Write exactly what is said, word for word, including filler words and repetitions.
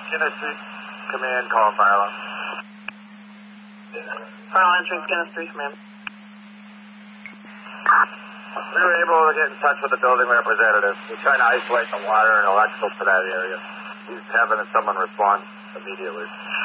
Guinness Street Command, calling fire alarm. Fire alarm entering Guinness Street Command. We were able to get in touch with the building representative. We're trying to isolate the water and electrical to that area. He's having someone respond immediately.